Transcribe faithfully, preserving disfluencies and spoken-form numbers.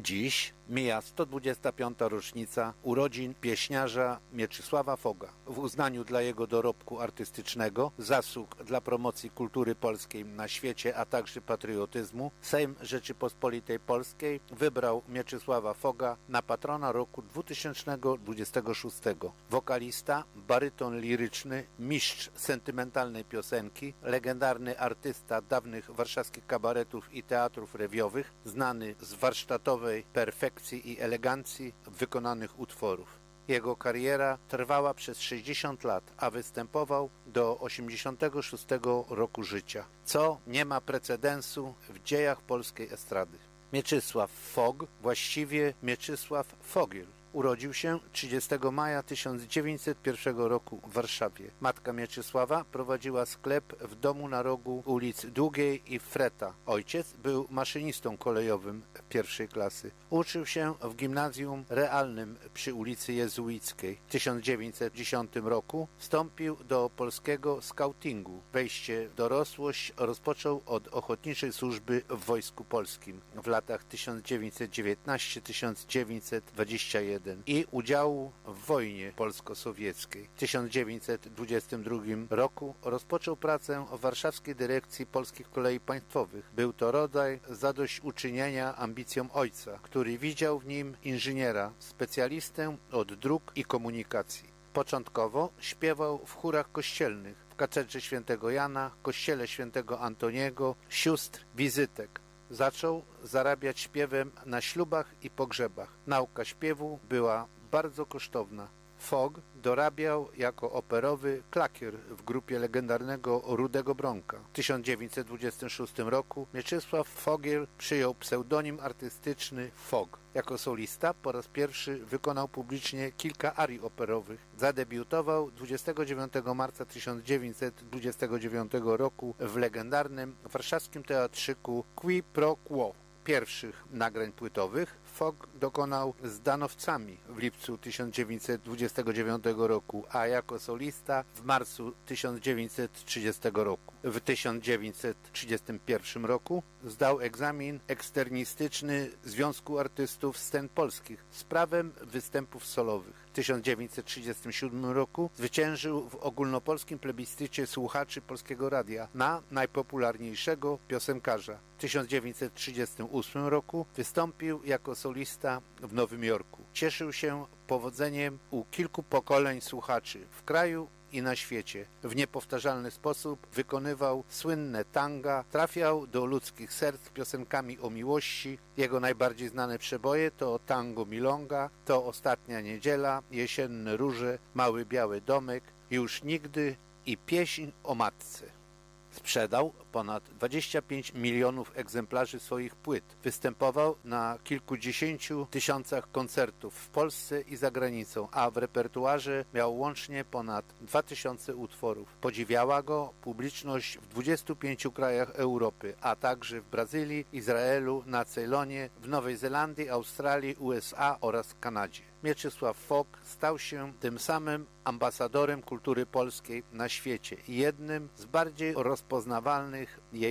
Dziś mija sto dwudziesta piąta rocznica urodzin pieśniarza Mieczysława Foga. W uznaniu dla jego dorobku artystycznego, zasług dla promocji kultury polskiej na świecie, a także patriotyzmu, Sejm Rzeczypospolitej Polskiej wybrał Mieczysława Foga na patrona roku dwa tysiące dwudziestego szóstego. Wokalista, baryton liryczny, mistrz sentymentalnej piosenki, legendarny artysta dawnych warszawskich kabaretów i teatrów rewiowych, znany z warsztatowej perfekcji i elegancji wykonanych utworów. Jego kariera trwała przez sześćdziesiąt lat, a występował do osiemdziesiątego szóstego roku życia, co nie ma precedensu w dziejach polskiej estrady. Mieczysław Fog, właściwie Mieczysław Fogiel, urodził się trzydziestego maja tysiąc dziewięćset pierwszego roku w Warszawie. Matka Mieczysława prowadziła sklep w domu na rogu ulic Długiej i Freta. Ojciec był maszynistą kolejowym pierwszej klasy. Uczył się w gimnazjum realnym przy ulicy Jezuickiej. W tysiąc dziewięćset dziesiątym roku wstąpił do polskiego skautingu. Wejście w dorosłość rozpoczął od ochotniczej służby w Wojsku Polskim w latach tysiąc dziewięćset dziewiętnasty do tysiąc dziewięćset dwudziestego pierwszego i udziału w wojnie polsko-sowieckiej. W tysiąc dziewięćset dwudziestym drugim roku rozpoczął pracę w Warszawskiej Dyrekcji Polskich Kolei Państwowych. Był to rodzaj zadośćuczynienia ambicjom ojca, który widział w nim inżyniera, specjalistę od dróg i komunikacji. Początkowo śpiewał w chórach kościelnych, w katedrze świętego Jana, kościele świętego Antoniego, sióstr wizytek. Zaczął zarabiać śpiewem na ślubach i pogrzebach. Nauka śpiewu była bardzo kosztowna. Fog dorabiał jako operowy klakier w grupie legendarnego Rudego Bronka. W tysiąc dziewięćset dwudziestym szóstym roku Mieczysław Fogiel przyjął pseudonim artystyczny Fog. Jako solista po raz pierwszy wykonał publicznie kilka arii operowych. Zadebiutował dwudziestego dziewiątego marca tysiąc dziewięćset dwudziestego dziewiątego roku w legendarnym warszawskim teatrzyku Qui pro quo. Pierwszych nagrań płytowych Fog dokonał z Danowcami w lipcu tysiąc dziewięćset dwudziestego dziewiątego roku, a jako solista w marcu tysiąc dziewięćset trzydziestego roku. W tysiąc dziewięćset trzydziestym pierwszym roku zdał egzamin eksternistyczny Związku Artystów Scen Polskich z prawem występów solowych. W tysiąc dziewięćset trzydziestym siódmym roku zwyciężył w ogólnopolskim plebiscycie słuchaczy Polskiego Radia na najpopularniejszego piosenkarza. W tysiąc dziewięćset trzydziestym ósmym roku wystąpił jako solista w Nowym Jorku. Cieszył się powodzeniem u kilku pokoleń słuchaczy w kraju i na świecie. W niepowtarzalny sposób wykonywał słynne tanga, trafiał do ludzkich serc piosenkami o miłości. Jego najbardziej znane przeboje to Tango Milonga, to Ostatnia Niedziela, Jesienne Róże, Mały Biały Domek, Już Nigdy i Pieśń o Matce. Sprzedał ponad dwadzieścia pięć milionów egzemplarzy swoich płyt. Występował na kilkudziesięciu tysiącach koncertów w Polsce i za granicą, a w repertuarze miał łącznie ponad dwa tysiące utworów. Podziwiała go publiczność w dwudziestu pięciu krajach Europy, a także w Brazylii, Izraelu, na Ceylonie, w Nowej Zelandii, Australii, U S A oraz Kanadzie. Mieczysław Fog stał się tym samym ambasadorem kultury polskiej na świecie i jednym z bardziej rozpoznawalnych jej